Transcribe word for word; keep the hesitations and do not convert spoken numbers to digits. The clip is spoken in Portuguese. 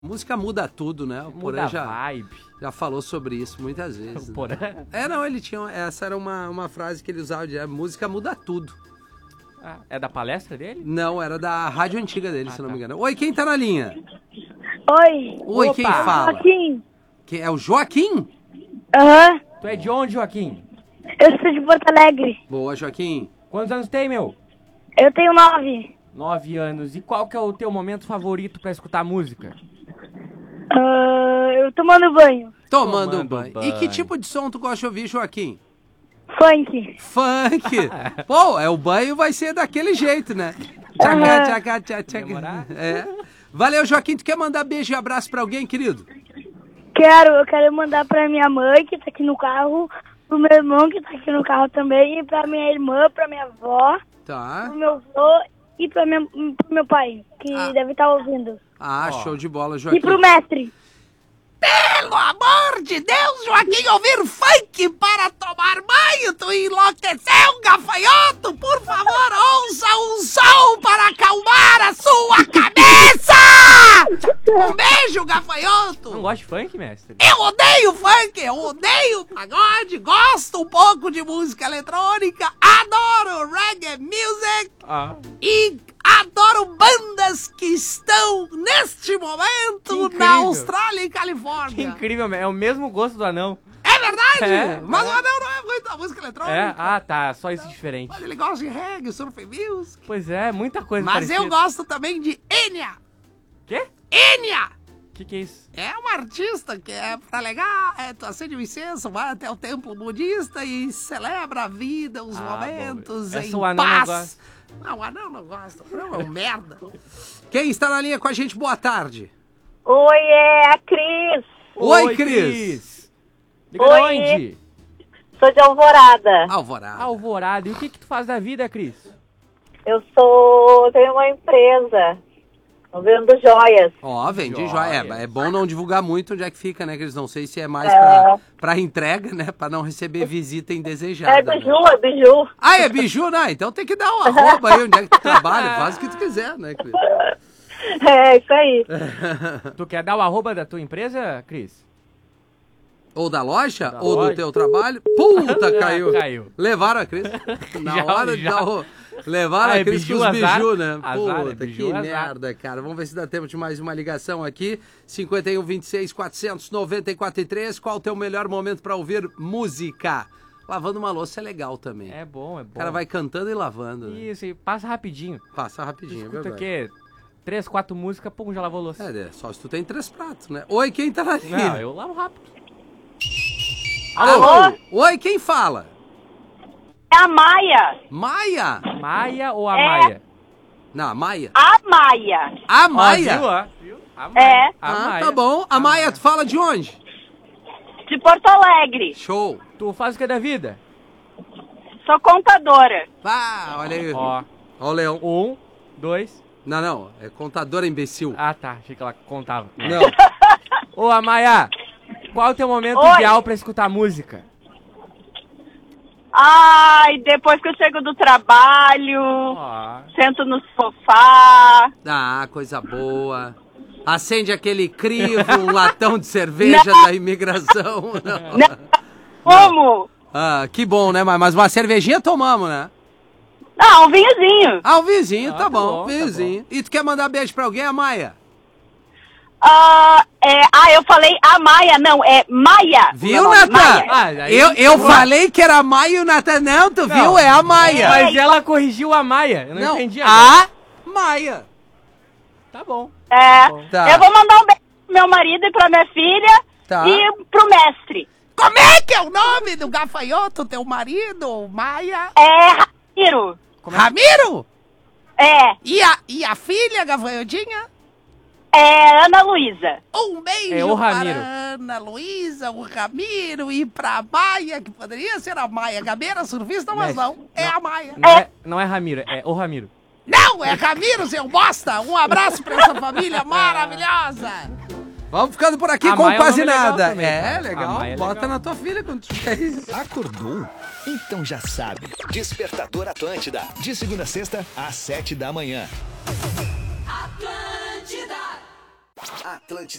Música muda tudo, né? O Muda Porã já, vibe. já falou sobre isso muitas vezes. O Porã? Né? É, não, ele tinha... Essa era uma, uma frase que ele usava de... Música muda tudo. Ah, é da palestra dele? Não, era da rádio antiga dele, ah, se não tá. me engano. Oi, quem tá na linha? Oi. Oi, Opa. quem fala? Joaquim. Que é o Joaquim? Aham. Tu é de onde, Joaquim? Eu sou de Porto Alegre. Boa, Joaquim. Quantos anos tem, meu? Eu tenho nove. Nove anos. E qual que é o teu momento favorito pra escutar música? Ah, eu tomando banho. Tomando, Tomando banho. banho. E que tipo de som tu gosta de ouvir, Joaquim? Funk. Funk. Pô, é, o banho vai ser daquele jeito, né? Tchaca, Aham. tchaca, tchaca, tchaca. Demorar? É. Valeu, Joaquim. Tu quer mandar beijo e abraço pra alguém, querido? Quero, eu quero mandar pra minha mãe, que tá aqui no carro, pro meu irmão, que tá aqui no carro também, e pra minha irmã, pra minha avó, Tá. pro meu avô e pra minha, pro meu pai, que Ah. deve estar ouvindo. Ah, Ó. show de bola, Joaquim. E pro mestre. Pelo amor de Deus, Joaquim, ouvir funk para tomar banho, tu enlouqueceu, gafanhoto? Por favor, ouça um som para acalmar a sua cabeça! Um beijo, gafanhoto! Não gosta de funk, mestre? Eu odeio funk, eu odeio pagode, gosto um pouco de música eletrônica, adoro reggae music Ah. e adoro bandas que estão neste momento Que incrível. na Austrália e Que Califórnia. incrível, é o mesmo gosto do anão. É verdade? É, Mas é. o Anel não é muito a música eletrônica. É? Ah, tá. Só isso diferente. Mas ele gosta de reggae, surf music. Pois é, muita coisa Mas parecida. eu gosto também de Enya. Quê? Enya! Que que é isso? É uma artista que é pra legal, é, tu acende o incenso, vai até o templo budista e celebra a vida, os Ah, momentos bom. em Essa o anão não paz. gosta. Não, o anão não gosta, o anão é um merda. Quem está na linha com a gente, boa tarde. Oi, é a Cris. Oi, Cris. Liga Oi. de onde? Sou de Alvorada. Alvorada. Alvorada. E o que que tu faz da vida, Cris? Eu sou, eu tenho uma empresa, eu vendo joias. Ó, vende Joias. joia. É, é bom não divulgar muito onde é que fica, né, Cris? Não sei se é mais É. pra, pra entrega, né, pra não receber visita indesejada. É né? biju, é biju. Ah, é biju? Não, então tem que dar um arroba aí onde é que tu trabalha. Faz o que tu quiser, né, Cris? É, isso aí. Tu quer dar o arroba da tua empresa, Cris? Ou da loja, Da ou loja. do teu trabalho. Puta, caiu. Caiu. Levaram a Cris. Na Já- hora de já. dar o... Levaram Ah, é a Cris biju, com os azar. biju, né? Azar, é Puta, biju, que azar. merda, cara. Vamos ver se dá tempo de mais uma ligação aqui. cinquenta e um, vinte e seis, quatrocentos e noventa e quatro e três. Qual o teu melhor momento pra ouvir música? Lavando uma louça é legal também. É bom, é bom. O cara vai cantando e lavando. Né? Isso, e passa rapidinho. Passa rapidinho, é Escuta verdade. o quê? Três, quatro músicas, pum, já lavou a louça. É, é, só se tu tem três pratos, né? Oi, quem tá na linha? Não, eu lavo rápido. Alô? Oi, quem fala? É a Maia. Maia? Maia ou a É. Maia? Não, a Maia. A Maia. A Ó, Maia? viu, ó? Viu? A Maia. É. A Ah, Maia. tá bom. A Maia, tu fala de onde? De Porto Alegre. Show. Tu faz o que da vida? Sou contadora. Ah, olha aí. Ó, Ó, o Leão. um, dois... Não, não, é contadora imbecil. Ah, tá. Achei que ela contava. Não. Ô, Amaia, qual é o teu momento Oi. ideal pra escutar música? Ai, depois que eu chego do trabalho, Ó, sento no sofá. Ah, coisa boa. Acende aquele crivo, um latão de cerveja da imigração. Não. Não. Como? Ah, que bom, né? Mas mas uma cervejinha tomamos, né? Ah, um vinhozinho. Ah, o vizinho, Ah, tá, tá bom, bom, tá vizinho. E tu quer mandar beijo pra alguém, a Maia? Ah, é, ah, eu falei a Maia, não, é Maia. Viu, O meu nome, Natan? Maia. Ah, aí- Eu, eu falei que era a Maia e o Natan, não, tu Não. viu? É a Maia. mas ela corrigiu a Maia. Eu não, Não, entendi agora. a Maia. Tá bom. É, Tá. eu vou mandar um beijo pro meu marido e pra minha filha Tá. e pro mestre. Como é que é o nome do gafanhoto, teu marido, Maia? É Ramiro. Ramiro? É, E a, e a filha, gafanhotinha? é Ana Luísa. Um beijo É o Ramiro. para a Ana Luísa, o Ramiro e pra Maia, que poderia ser a Maia Gabeira, surfista, mas Mestre, não, é a Maia. Não é, não é Ramiro, é o Ramiro. Não, é Ramiro, seu bosta! Um abraço pra essa família maravilhosa! Vamos ficando por aqui A com Maia é um quase nome legal nada. também, é, cara. A legal. Maia é Bota legal. na tua filha quando tu tiver isso. Acordou? Então já sabe. Despertador Atlântida. De segunda a sexta, às sete da manhã. Atlântida. Atlântida.